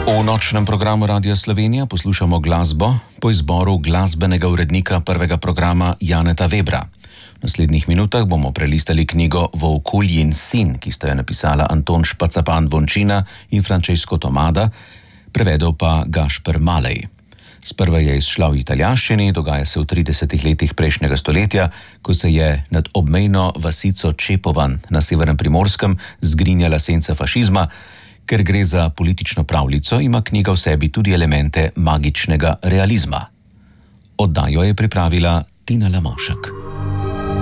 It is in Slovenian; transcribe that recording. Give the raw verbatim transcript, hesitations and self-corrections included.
V nočnem programu Radia Slovenija poslušamo glasbo po izboru glasbenega urednika prvega programa Janeta Webra. V naslednjih minutah bomo prelistali knjigo Volkuljin sin, ki sta jo napisala Anton Špacapan Bončina in Francesco Tomada, prevedel pa Gašper Malej. Sprva je izšla v italijanščini, dogaja se v tridesetih letih prejšnjega stoletja, ko se je nad obmejno vasico Čepovan na severnem Primorskem zgrinjala senca fašizma. Ker gre za politično pravljico, ima knjiga v sebi tudi elemente magičnega realizma. Oddajo je pripravila Tina Lamovšek.